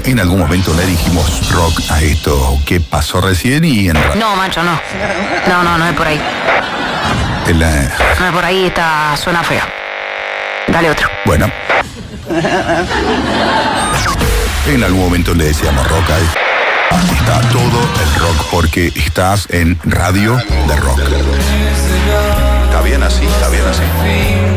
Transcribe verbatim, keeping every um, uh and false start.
En algún momento le dijimos rock a esto que pasó recién y en No, macho, no. No, no, no es por ahí. en la- No es por ahí, está, suena feo. Dale otro. bueno. En algún momento le decíamos rock a esto. Aquí está todo el rock porque estás en radio de rock. Está bien así, está bien así.